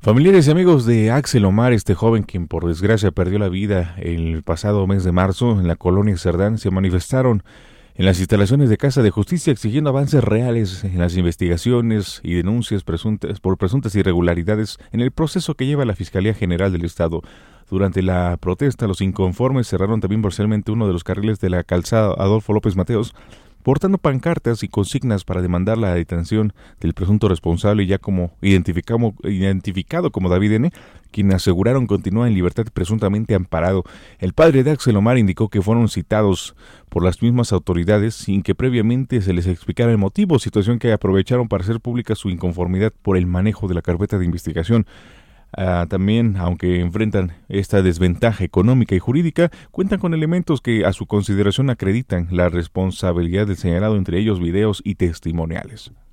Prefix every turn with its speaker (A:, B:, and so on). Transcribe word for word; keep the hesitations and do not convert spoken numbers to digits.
A: Familiares y amigos de Axel Omar, este joven quien por desgracia perdió la vida el pasado mes de marzo en la colonia Cerdán, se manifestaron en las instalaciones de Casa de Justicia exigiendo avances reales en las investigaciones y denuncias presuntas por presuntas irregularidades en el proceso que lleva la Fiscalía General del Estado. Durante la protesta, los inconformes cerraron también parcialmente uno de los carriles de la calzada Adolfo López Mateos, portando pancartas y consignas para demandar la detención del presunto responsable, ya como identificado como David N., quien aseguraron continúa en libertad presuntamente amparado. El padre de Axel Omar indicó que fueron citados por las mismas autoridades sin que previamente se les explicara el motivo, situación que aprovecharon para hacer pública su inconformidad por el manejo de la carpeta de investigación. Uh, también, aunque enfrentan esta desventaja económica y jurídica, cuentan con elementos que a su consideración acreditan la responsabilidad del señalado, entre ellos videos y testimoniales.